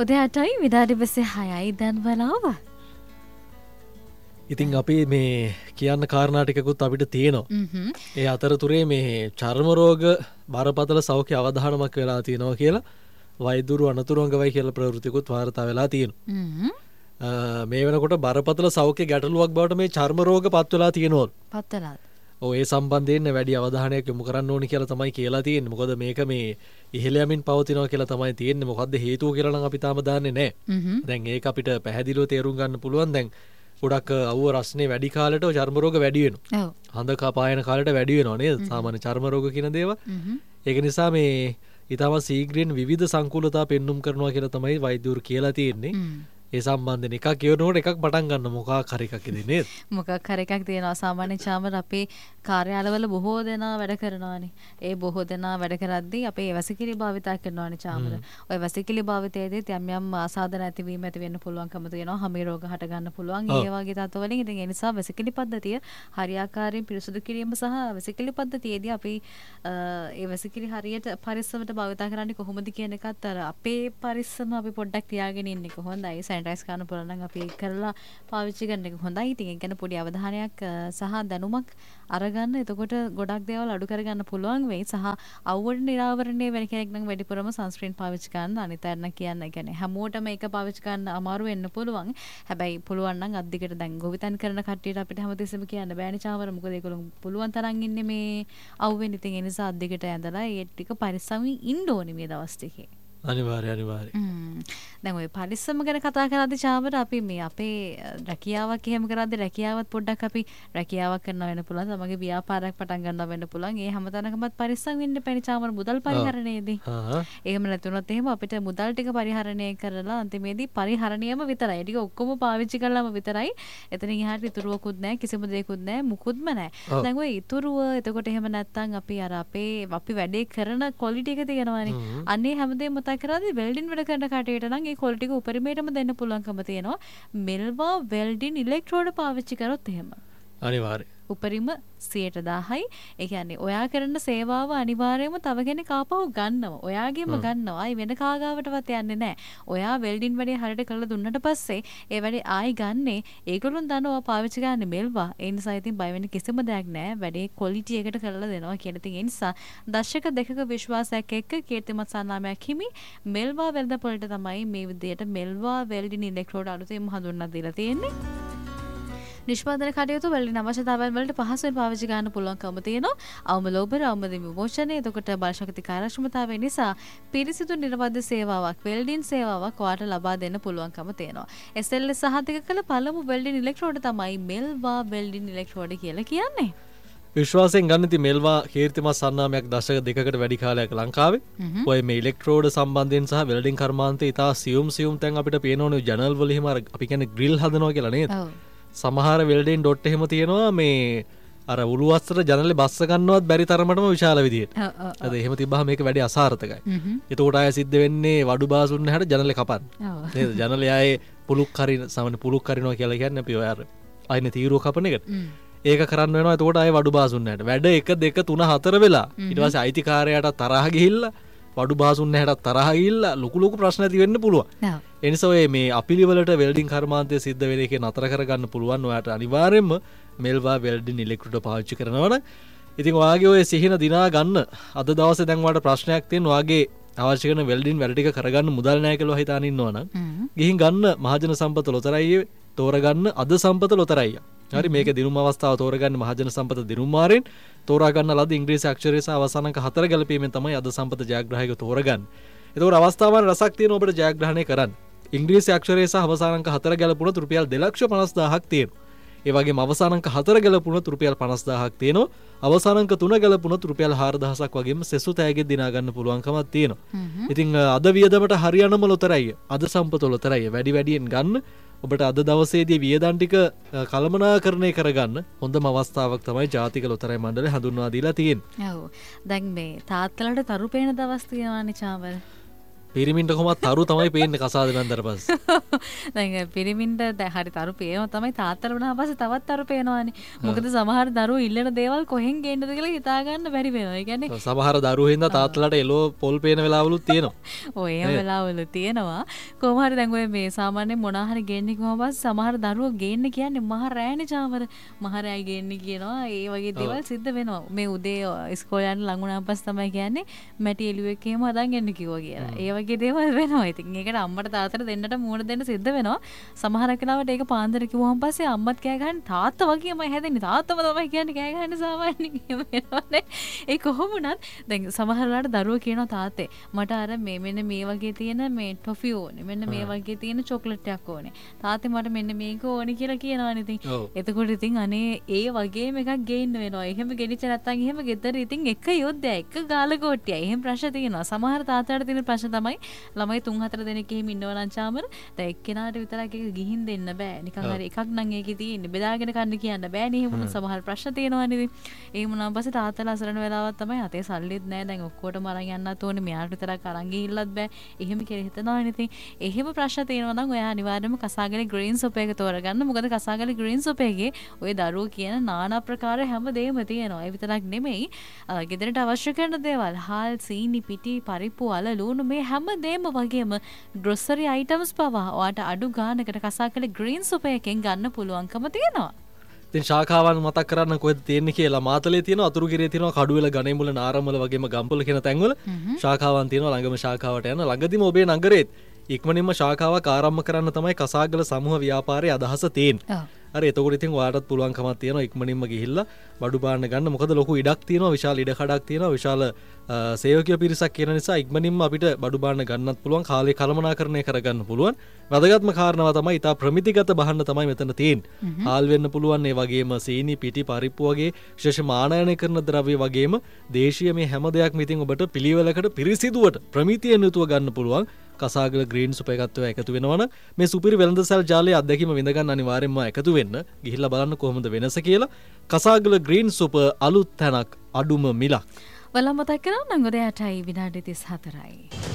උදේ 8යි විනාඩි 26යි දැන් වලාව. ඉතින් අපි මේ කියන්න කාරණා ටිකකුත් අපිට තියෙනවා. ඒ අතරතුරේ මේ චර්ම රෝග බරපතල සෞඛ්‍ය අවධානමක් වෙලා තියෙනවා කියලා වෛද්‍යවරු අනතුරුංගවයි කියලා ප්‍රවෘත්තිකුත් වාර්තා වෙලා තියෙනවා. මේ වෙනකොට බරපතල සෞඛ්‍ය ගැටලුවක් බවට මේ චර්ම රෝග පත් වෙලා තියෙනවා. පත්වලා. ඔය සම්බන්ධයෙන් වැඩි අවධානයක් යොමු කරන්න ඕනි කියලා තමයි කියලා තියෙන්නේ. මොකද මේක මේ ඉහළ යමින් පවතිනවා කියලා තමයි තියෙන්නේ. මොකද්ද හේතුව කියලා නම් අපි තාම දන්නේ නැහැ. දැන් ඒක අපිට පැහැදිලිව තේරුම් ගන්න පුළුවන්. දැන් ගොඩක් අවුව රස්නේ වැඩි කාලෙට චර්ම රෝග වැඩි වෙනවා. ඔව්. හඳ කපායන කාලෙට වැඩි වෙනවා නේද? සාමාන්‍ය චර්ම රෝග කියන දේවල්. ඒක නිසා මේ ඊටම ශීඝ්‍රයෙන් විවිධ සංකූලතා පෙන්눔 කරනවා කියලා තමයි වෛද්‍යවරු කියලා තියෙන්නේ. ඒ සම්බන්ධයෙන් එකක් කියනකොට එකක් පටන් ගන්න මොකක් හරි එකක් ඉතින් නේද? මොකක් හරි එකක් තියෙනවා. සාමාන්‍ය චාමර අපේ කාර්යාලවල බොහෝ දෙනා වැඩ කරනවානේ. ඒ බොහෝ දෙනා වැඩ කරද්දී අපේ වැසිකිලි භාවිතා කරනවානේ චාමර. ඔය වැසිකිලි භාවිතයේදී යම් යම් ආසාදන ඇතිවීම ඇති වෙන්න පුළුවන්කම තියෙනවා. හැමේ රෝග හට ගන්න පුළුවන්. ඒ වගේ තත්ත්වවලින් ඉතින් ඒ නිසා වැසිකිලි පද්ධතිය හරියාකාරයෙන් පිරිසුදු කිරීම සහ වැසිකිලි පද්ධතියේදී අපි ඒ වැසිකිලි හරියට පරිස්සමට භාවිතා කරන්නේ කොහොමද කියන එකත් අර අපේ පරිස්සම අපි පොඩ්ඩක් තියාගෙන ඉන්න එක හොඳයි. සැනිටයිස් කරන්න පුළුවන් නම් අපි ඒක කරලා පාවිච්චි කරන එක හොඳයි. ඉතින් ඒක ගැන පොඩි අවධානයක් සහ දැනුමක් අරගන්න. එතකොට ගොඩක් දේවල් අඩු කරගන්න පුළුවන් වෙයි. සහ අවුවට නිරාවරණය වෙන කෙනෙක් නම් වැඩිපුරම සන්ස්ක්‍රීන් පාවිච්චි කරන්න. අනිත් අය නම් කියන්නේ කියන්නේ හැමෝටම ඒක පාවිච්චි කරන්න අමාරු වෙන්න පුළුවන්. හැබැයි පුළුවන් නම් අද්දිකට දැන් ගොවිතැන් කරන කට්ටියට අපිට හැමතිස්සෙම කියන්න බෑනේ චාවර. මොකද ඒගොල්ලෝ පුළුවන් තරම් ඉන්නේ මේ අවුවෙන්. ඉතින් ඒ නිසා අද්දිකට ඇඳලා ඒ ටික පරිස්සමින් ඉන්න ඕනේ මේ දවස් ටිකේ. අනිවාර්ය. දැන් ඔය පරිස්සම ගැන කතා කරද්දී චාමර අපි මේ අපේ රැකියාවක් එහෙම කරද්දී රැකියාවත් පොඩ්ඩක් අපි රැකියාවක් කරනවා වෙන්න පුළුවන්. තමගේ ව්‍යාපාරයක් පටන් ගන්නවා වෙන්න පුළුවන්. ඒ හැමතැනකමත් පරිස්සම් වෙන්න පැණි චාමර මුදල් පරිහරණයේදී. එහෙම නැතුනොත් එහෙම අපිට මුදල් ටික පරිහරණය කරලා අන්තිමේදී පරිහරණියම විතරයි. ටික ඔක්කොම පාවිච්චි කළාම විතරයි. එතනින් එහාට ඉතුරුවකුත් නැහැ. කිසිම දෙයක්කුත් නැහැ. මුකුත්ම නැහැ. දැන් ඔය ඉතුරුව එතකොට එහෙම නැත්තම් අපි අර අපි වැඩේ කරන ක්වොලිටි එක තියෙනවානේ. අන්නේ හැමදේම කරද්දී වෙල්ඩින් වැඩ කරන කටේට නම් ඒ ක්වොලිටි එක උපරිමයටම දෙන්න පුළුවන්කම තියෙනවා. මෙල්වා වෙල්ඩින් ඉලෙක්ට්‍රෝඩ පාවිච්චි කරොත් එහෙම. අනිවාර්යයෙන්. උපරිම 100%යි. ඒ කියන්නේ ඔයා කරන සේවාව අනිවාර්යයෙන්ම තව කෙනෙක් ආපහු ගන්නවා. ඔයාගෙම ගන්නවා. ආයි වෙන කාගාවටවත් යන්නේ නැහැ. ඔයා වෙල්ඩින් වැඩේ හරියට කරලා දුන්නට පස්සේ ඒ වැඩේ ආයි ගන්නේ ඒගොල්ලොන් දනවා පාවිච්චි ගන්න මෙල්වා. ඒ නිසා ඉතින් බය වෙන්න කිසිම දෙයක් නැහැ. වැඩේ ක්වොලිටි එකට කරලා දෙනවා කියන ඉතින් ඒ නිසා දශක දෙකක විශ්වාසයක් එක්ක කීර්තිමත් සන්නාමයක් හිමි මෙල්වා වෙළඳපොළට තමයි මේ විදියට මෙල්වා වෙල්ඩින් ඉලෙක්ට්‍රෝඩ අලුතෙන්ම හඳුන්වලා දීලා තියෙන්නේ. නිෂ්පාදන කටයුතු වලින් අවශ්‍යතාවයන් වලට පහසුවෙන් පාවිච්චි ගන්න පුළුවන්කම තියෙනවා. අවම ලෝභ අවම විමෝචනය එතකොට බලශක්ති කාර්යක්ෂමතාවය නිසා පිරිසිදු නිර්වද්‍ය සේවාවක් වෙල්ඩින් සේවාවක් ඔයාලට ලබා දෙන්න පුළුවන්කම තියෙනවා. SLS සහතික කළ පළමු වෙල්ඩින් ඉලෙක්ට්‍රෝඩ තමයි මෙල්වා වෙල්ඩින් ඉලෙක්ට්‍රෝඩ කියලා කියන්නේ. විශ්වාසයෙන් ගන්න ඉතින් මෙල්වා කීර්තිමත් සන්නාමයක් දශක දෙකකට වැඩි කාලයක් ලංකාවේ. ඔය මේ ඉලෙක්ට්‍රෝඩ සම්බන්ධයෙන් සහ වෙල්ඩින් කර්මාන්තේ ඉතා සියුම් තැන් අපිට පේනවනේ ජනල් වල එහෙම අපි කියන්නේ ග්‍රිල් හදනවා කියලා නේද? සමහර වෙල්ඩින් ඩොට් එහෙම තියෙනවා මේ අර උළු වස්ත්‍ර ජනලේ බස්ස ගන්නවත් බැරි තරමටම විශාල විදියට. අද එහෙම තිබ්බහම මේක වැඩි අසාර්ථකයි. එතකොට ආය සිද්ධ වෙන්නේ වඩු බාසුන්න හැට ජනලේ කපන්න. නේද? ජනලේ ආයේ පුලුක් කරිනවා කියලා කියන්නේ අපි ඔය අර අයිනේ තීරුව කපන එකට. ඒක කරන්න වෙනවා. එතකොට ආයේ වඩු බාසුන්න හැට. වැඩ 1 2 3 4 වෙලා ඊට පස්සේ අයිතිකාරයාට තරහ ගිහිල්ලා වඩු බාසුන්න හැට තරහ ගිහිල්ලා ලොකු ප්‍රශ්න ඇති වෙන්න පුළුවන්. ඒ නිසා ඔය මේ අපිලිවලට වෙල්ඩින් කර්මාන්තය සිද්ධ වෙන එකේ නතර කරගන්න පුළුවන්. ඔයාට අනිවාර්යයෙන්ම මෙල්වා වෙල්ඩින් ඉලෙක්ට්‍රෝඩ පාවිච්චි කරනවා නම් ඉතින් ඔයාගේ ඔය සිහින දිනා ගන්න අද දවසේ දැන් ඔයාට ප්‍රශ්නයක් තියෙන ඔයාගේ අවශ්‍ය කරන වෙල්ඩින් වැඩ ටික කරගන්න මුදල් නැහැ කියලා හිතාන ඉන්නවා නම් ගිහින් ගන්න මහජන සම්පත ලොතරැයියේ තෝරගන්න අද සම්පත ලොතරැයිය. හරි මේක දිනුම් අවස්ථාව තෝරගන්න මහජන සම්පත දිනුම් මාරෙන් තෝරා ගන්න ලද ඉංග්‍රීසි අක්ෂරය සහ අවසාන අංක 4 ගැලපීමෙන් තමයි අද සම්පත ජයග්‍රාහකව තෝරගන්නේ. ඒතකොට අවස්ථාවන් රසක් තියෙන ඔබට ජයග්‍රහණය කරන්න. ඉංග්‍රීසි අක්ෂරය සහ අවසාන අංක 4 ගැලපුණොත් රුපියල් 2,50,000ක් තියෙනවා. ඒ වගේම අවසාන අංක 4 ගැලපුණොත් රුපියල් 50,000ක් තියෙනවා. අවසාන අංක 3 ගැලපුණොත් රුපියල් 4,000ක් වගේම සෙසු තෑගෙත් දිනා ගන්න පුළුවන්කමක් තියෙනවා. ඉතින් අද වියදමට හරියනම ලොතරැයිය. අද සම්පත ලොතරැයිය වැඩියෙන් ගන්න. ඔබට අද දවසේදී වියදම් ටික කළමනාකරණය කරගන්න හොඳම අවස්ථාවක් තමයි ජාතික ලොතරැයි මණ්ඩලය හඳුන්වා දීලා තියෙන්නේ. ඔව්. දැන් මේ තාත්තලට තරු පේන දවස් තියෙනවානේ චාවර. පිරිමින්ට කොහොමත් තරු තමයි පේන්නේ කසාද බැන්දට පස්සේ. දැන් පිරිමින්ට හරි තරු පේනවා තමයි තාත්තට වුණා පස්සේ තවත් තරු පේනවානේ. මොකද සමහර දරුවෝ ඉල්ලන දේවල් කොහෙන් ගේන්නද කියලා හිතා ගන්න බැරි වෙනවා. ඒ කියන්නේ සමහර දරුවෝ හින්දා තාත්තලාට එළෝ පොල් පේන වෙලාවලුත් තියෙනවා. ඔය එහෙම වෙලාවල තියෙනවා. කොහොම හරි දැන් ඔය මේ සාමාන්‍යයෙන් මොනවා හරි ගේන්නේ කොහොම පස්සේ සමහර දරුවෝ ගේන්නේ කියන්නේ මහ රෑනේ චාමර. මහ රෑයි ගේන්නේ කියනවා. ඒ වගේ දේවල් සිද්ධ වෙනවා. මේ උදේ ඉස්කෝලේ යන ලඟ වුණාන් පස්සේ තමයි කියන්නේ මැටි එළුවෙක් එහෙම හදන් එන්න කිව්වා කියලා. ඒ වගේ දේවල් වෙනවා. ඉතින් ඒකට අම්මට තාත්තට දෙන්නට මූණ දෙන්න සිද්ධ වෙනවා. සමහර වෙලාවට ඒක පාන්දර කිව්වම පස්සේ අම්මත් කෑ ගහන්නේ තාත්තා වගේමයි හැදෙන්නේ. තාත්තම තමයි කියන්නේ කෑ ගහන්නේ සාමාන්‍යයෙන් එහෙම වෙනවනේ. ඒ කොහොම වුණත් දැන් සමහර වෙලාවට දරුවෝ කියනවා තාත්තේ මට අර මෙන්න මේ වගේ තියෙන මේ ටොෆි ඕනේ. මෙන්න මේ වගේ තියෙන චොක්ලට් එකක් ඕනේ. තාත්තේ මට මෙන්න මේක ඕනේ කියලා කියනවනේ ඉතින්. එතකොට ඉතින් අනේ ඒ වගේම එකක් ගේන්න වෙනවා. එහෙම ගෙනිච්ච නැත්තම් එහෙම ගෙදර ඉතින් එක යොද්දයි එක ගාලකෝට්ටියයි. එහෙම ප්‍රශ්න තියෙනවා. සමහර තාත්තලාට තියෙන ප්‍රශ්න තමයි ළමයි 3-4 දෙනෙක් එහෙම ඉන්නවා නම් චාමර දැන් එක්කෙනාට විතරක් ඒක ගිහින් දෙන්න බෑ. නිකන් හරි එකක් නම් ඒකේ තියෙන්නේ. බෙදාගෙන කන්න කියන්න බෑනේ. එහෙම වුණ සමහර ප්‍රශ්න තියෙනවානේ ඉතින්. එහෙම වුණාන් පස්සේ තාත්තලා අසරණ වෙලාවක් තමයි අතේ සල්ලිත් නැහැ. දැන් ඔක්කොටම අරන් යන්නත් ඕනේ. මෙයාට විතරක් අරන් ගිහිල්ලත් බෑ. එහෙම කියලා හිතනවානේ ඉතින්. එහෙම ප්‍රශ්න තියෙනවා නම් ඔයා අනිවාර්යයෙන්ම කසාගලේ ග්‍රීන් සොප් එක තෝරගන්න. මොකද කසාගලේ ග්‍රීන් සොප් එකේ ඔය දරුවෝ කියන নানা ප්‍රකාර හැම දෙයක්ම තියෙනවා. ඒ විතරක් නෙමෙයි. ගෙදරට අවශ්‍ය කරන දේවල් හාල්, සීනි, පිටි, පරිප්පු, අල, ලුණු මේ හැම දෙයක්ම වගේම ග්‍රොසරි අයිටම්ස් පවා ඔයාට අඩු ගානකට කසාගලේ ග්‍රීන් සොප් එකෙන් ගන්න පුළුවන්කම තියෙනවා. ඉතින් ශාඛාවන් මතක් කරන්න කොහෙද තියෙන්නේ කියලා මාතලේ තියෙනවා, අතුරුගිරියේ තියෙනවා, කඩුවෙල, ගණේමුල, නාරමල වගේම ගම්පොල කියන තැන්වල ශාඛාවන් තියෙනවා. ළඟම ශාඛාවට යන ළඟදිම ඔබේ නගරෙත් ඉක්මනින්ම ශාඛාවක් ආරම්භ කරන්න තමයි කසාගල සමූහ ව්‍යාපාරයේ අදහස තියෙන්නේ. හරි එතකොට ඉතින් ඔයාලටත් පුළුවන්කමක් තියෙනවා ඉක්මනින්ම ගිහිල්ලා බඩු බාන්න ගන්න. මොකද ලොකු ඉඩක් තියෙනවා, විශාල ඉඩ කඩක් තියෙනවා, විශාල සේවකයෝ පිරිසක් කියන නිසා ඉක්මනින්ම අපිට බඩු බාන්න ගන්නත් පුළුවන්, කාලේ කළමනාකරණය කරගන්න පුළුවන්. වැදගත්ම කාරණාව තමයි ඉතා ප්‍රමිතිගත බහන්න තමයි මෙතන තියෙන්නේ. හාල් වෙන්න පුළුවන්, ඒ වගේම සීනි, පිටි, පරිප්පු වගේ විශේෂ මානයනය කරන ද්‍රව්‍ය වගේම දේශීය මේ හැම දෙයක්ම ඉතින් ඔබට පිළිවෙලකට පිරිසිදුවට ප්‍රමිතියෙන් යුතුව ගන්න පුළුවන්. කසාගල ග්‍රීන් සුප් එකත් ඔය එකතු වෙනවනම් මේ සුපිරි වෙළඳසල් ජාලයේ අත්දැකීම විඳ ගන්න අනිවාර්යෙන්ම එකතු වෙන්න. ගිහිල්ලා බලන්න කොහොමද වෙනස කියලා. කසාගල ග්‍රීන් සුප් අලුත් තැනක්, අඩුම මිලක්. වලම මතක් කරගන්න උදේ 8යි විනාඩි 34යි.